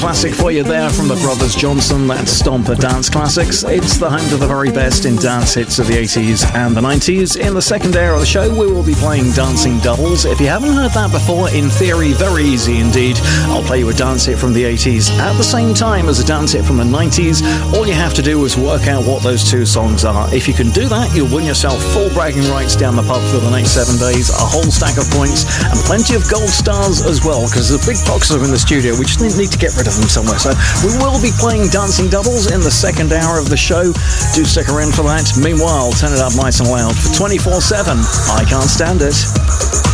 Classic for you there from the Brothers Johnson, that's Stomper Dance Classics. It's the home to the very best in dance hits of the 80s and the 90s. In the second hour of the show, we will be playing Dancing Doubles. If you haven't heard that before, in theory, very easy indeed. I'll play you a dance hit from the 80s at the same time as a dance hit from the 90s. All you have to do is work out what those two songs are. If you can do that, you'll win yourself full bragging rights down the pub for the next 7 days, a whole stack of points, and plenty of gold stars as well, because there's a big box of them in the studio. We just need to get rid of them somewhere. So we will be playing Dancing Doubles in the second hour of the show. Do stick around for that. Meanwhile, turn it up nice and loud for 24/7. I Can't Stand It.